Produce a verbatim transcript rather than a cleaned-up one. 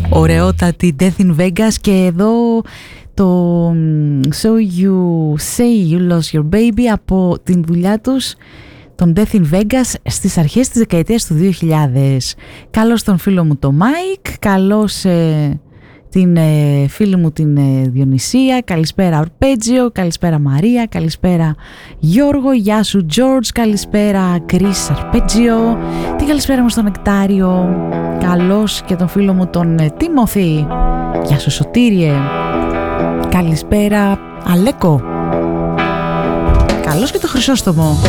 Ωραιότατη Death in Vegas. Και εδώ το So You Say You Lost Your Baby από την δουλειά τους τον Death in Vegas στις αρχές της δεκαετίας του δύο χιλιάδες. Καλώς τον φίλο μου το Mike, καλώς ε, την ε, φίλη μου την ε, Διονυσία, καλησπέρα Ορπέτζιο, καλησπέρα Μαρία, καλησπέρα Γιώργο, γεια σου George, καλησπέρα Chris Αρπέτζιο, την καλησπέρα μου στον Νεκτάριο, καλώς και τον φίλο μου τον ε, Τίμωθη, γεια σου Σωτήριε, καλησπέρα Αλέκο, καλώς και το Χρυσόστομο.